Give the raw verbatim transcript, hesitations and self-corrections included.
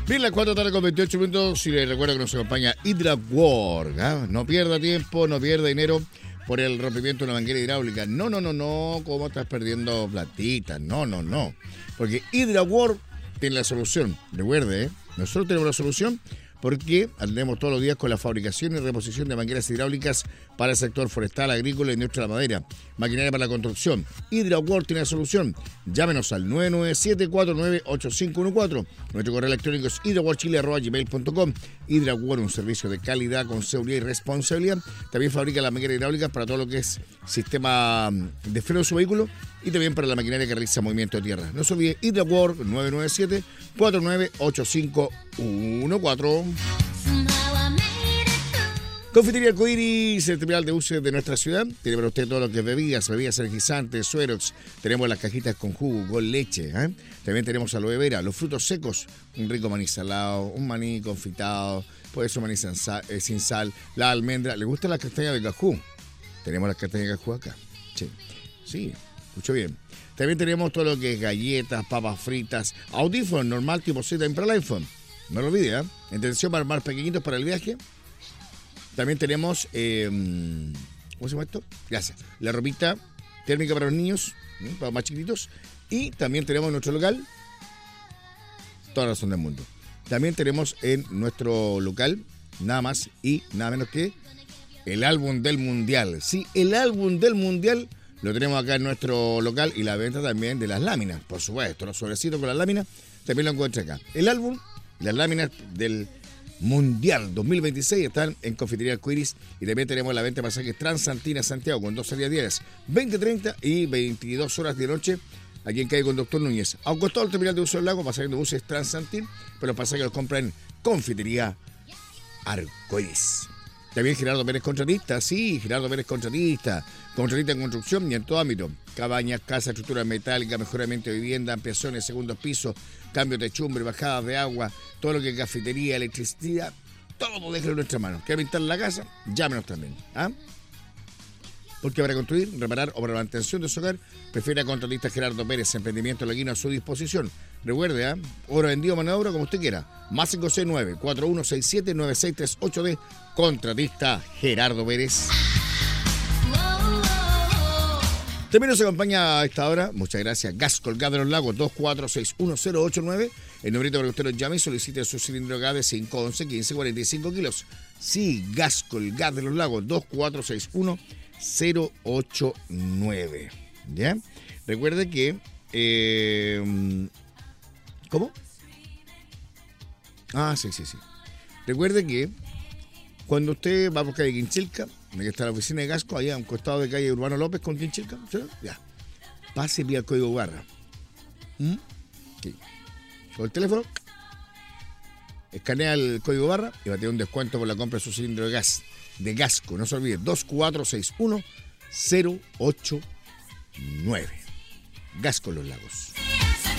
Bien, las cuatro de la tarde con veintiocho minutos y les recuerdo que nos acompaña Hydrawork. ¿eh? No pierda tiempo, no pierda dinero por el rompimiento de una manguera hidráulica. No, no, no, no. ¿Cómo estás perdiendo platita? No, no, no. Porque Hydrawork tiene la solución. Recuerde, ¿eh? Nosotros tenemos la solución porque atendemos todos los días con la fabricación y reposición de mangueras hidráulicas para el sector forestal, agrícola, industria de la madera, maquinaria para la construcción. Hydrawork tiene la solución. Llámenos al nueve nueve siete, cuatro nueve ocho cinco uno cuatro. Nuestro correo electrónico es hydraworkchile arroba gmail punto com. Hydrawork, un servicio de calidad con seguridad y responsabilidad. También fabrica las mangueras hidráulicas para todo lo que es sistema de freno de su vehículo y también para la maquinaria que realiza movimiento de tierra. No se olvide, Hydrawork, nueve nueve siete, cuatro nueve ocho cinco uno cuatro. Confitería Arcoiris, el terminal de buses de nuestra ciudad. Tiene para usted todo lo que es bebidas, bebidas energizantes, suerox. Tenemos las cajitas con jugo, con leche. ¿eh? También tenemos aloe vera, los frutos secos, un rico maní salado, un maní confitado, puede ser maní sin sal, eh, sin sal, la almendra. ¿Le gustan las castañas de cajú? Tenemos las castañas de cajú acá. Sí, sí, escucho bien. También tenemos todo lo que es galletas, papas fritas, audífonos normal tipo C también para el iPhone. No lo olvide, ¿eh? Intención para armar pequeñitos para el viaje. También tenemos, eh, ¿cómo se llama esto? Gracias. La ropita térmica para los niños, ¿eh? Para los más chiquititos. Y también tenemos en nuestro local, toda la razón del mundo. También tenemos en nuestro local, nada más y nada menos que el álbum del mundial. Sí, el álbum del mundial lo tenemos acá en nuestro local y la venta también de las láminas, por supuesto. Los sobrecitos con las láminas también lo encuentra acá. El álbum, las láminas del Mundial dos mil veintiséis están en Confitería Arcoiris y también tenemos la venta de pasajes Transantina Santiago con dos salidas diarias, veinte, treinta y veintidós horas de noche aquí en calle Conductor Núñez. A un costado del terminal de buses del lago, pasajes de buses Transantin, pero los pasajes los compran en Confitería Arcoiris. También Gerardo Pérez Contratista, sí, Gerardo Pérez Contratista, contratista en construcción y en todo ámbito. Cabañas, casas, estructuras metálicas, mejoramiento de vivienda, ampliaciones, segundos pisos, cambio de techumbre, bajadas de agua, todo lo que es cafetería, electricidad, todo déjalo en nuestras manos. ¿Quiere pintar la casa? Llámenos también. ¿ah? Porque para construir, reparar o para la mantención de su hogar, prefiere a Contratista Gerardo Pérez, emprendimiento laguino a su disposición. Recuerde, ¿ah? Hora vendido, mano de obra, como usted quiera. Más cinco seis nueve, cuatro uno seis siete, nueve seis tres ocho de Contratista Gerardo Pérez. También nos acompaña a esta hora, muchas gracias, Gas Colgado de los Lagos, dos cuatro seis uno cero ocho nueve. El numerito para que usted nos llame y solicite su cilindro gas de cinco once, quince, cuarenta y cinco kilos. Sí, Gas Colgado de los Lagos, dos cuatro seis uno cero ocho nueve. ¿Ya? Recuerde que... Eh, ¿Cómo? Ah, sí, sí, sí. Recuerde que cuando usted va por calle Quinchilca, donde está la oficina de Gasco, allá a un costado de calle Urbano López con Quinchilca, ¿sí? Ya. Pase vía el código barra. ¿Mm? Sí. Con el teléfono, escanea el código barra y va a tener un descuento por la compra de su cilindro de gas de Gasco. No se olvide, dos cuatro seis uno cero ocho nueve. Gasco Los Lagos.